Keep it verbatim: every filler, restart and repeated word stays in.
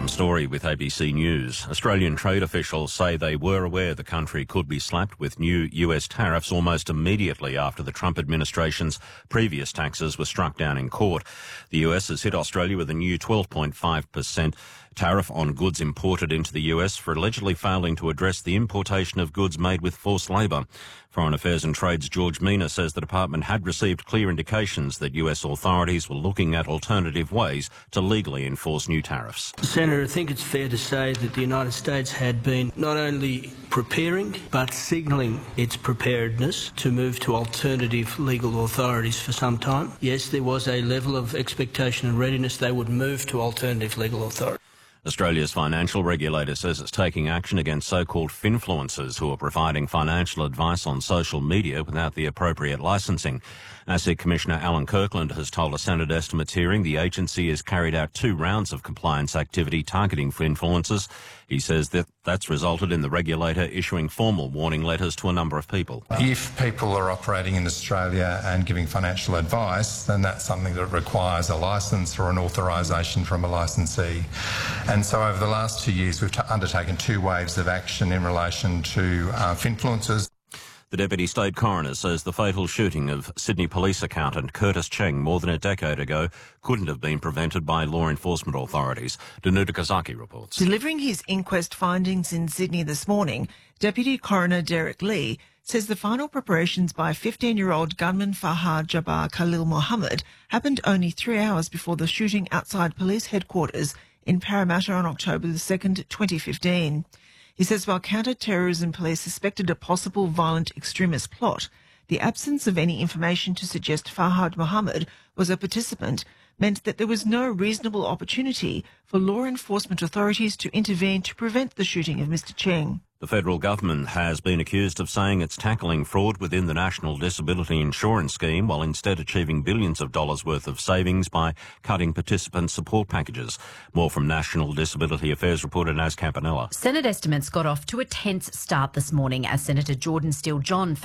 Tom Story with A B C News. Australian trade officials say they were aware the country could be slapped with new U S tariffs almost immediately after the Trump administration's previous taxes were struck down in court. The U S has hit Australia with a new twelve point five percent tariff on goods imported into the U S for allegedly failing to address the importation of goods made with forced labour. Foreign Affairs and Trade's George Mina says the department had received clear indications that U S authorities were looking at alternative ways to legally enforce new tariffs. Senator, I think it's fair to say that the United States had been not only preparing but signalling its preparedness to move to alternative legal authorities for some time. Yes, there was a level of expectation and readiness they would move to alternative legal authorities. Australia's financial regulator says it's taking action against so-called finfluencers who are providing financial advice on social media without the appropriate licensing. ASIC Commissioner Alan Kirkland has told a Senate estimates hearing the agency has carried out two rounds of compliance activity targeting finfluencers. He says that that's resulted in the regulator issuing formal warning letters to a number of people. If people are operating in Australia and giving financial advice, then that's something that requires a licence or an authorisation from a licensee. And so over the last two years, we've t- undertaken two waves of action in relation to uh, finfluencers. The Deputy State Coroner says the fatal shooting of Sydney Police accountant Curtis Cheng more than a decade ago couldn't have been prevented by law enforcement authorities. Danuta Kazaki reports. Delivering his inquest findings in Sydney this morning, Deputy Coroner Derek Lee says the final preparations by fifteen-year-old gunman Fahad Jabbar Khalil Mohammed happened only three hours before the shooting outside police headquarters in Parramatta on October the second, twenty fifteen. He says while counter-terrorism police suspected a possible violent extremist plot, the absence of any information to suggest Fahad Mohammed was a participant meant that there was no reasonable opportunity for law enforcement authorities to intervene to prevent the shooting of Mister Cheng. The federal government has been accused of saying it's tackling fraud within the National Disability Insurance Scheme while instead achieving billions of dollars worth of savings by cutting participant support packages. More from National Disability Affairs reporter Naz Campanella. Senate estimates got off to a tense start this morning as Senator Jordan Steele-John